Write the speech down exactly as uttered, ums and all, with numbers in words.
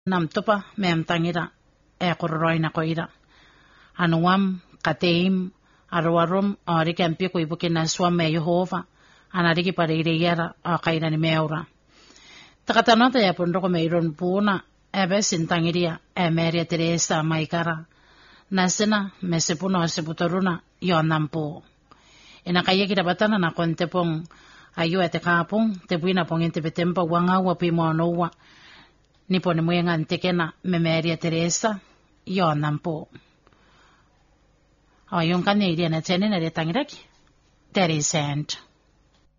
nam topa mem tangira e kororoina koira anuam kateim aruarum arike ampie ko ibuke na swame Yehova anariki pareire yara akaira ni meura takatanota ya pondoko meiron puna ebe sintangiria e Maria Teresa maikara nasena mesepuna seputoruna yonampo ina kaya kita batana na kontepong ayo ate kapong te buina pongente betempa wanga wa pimo nowa nipo ni muyenga ntekena me Maria Teresa yonampo ayong kanya iria na tene na retangiraki Teresa and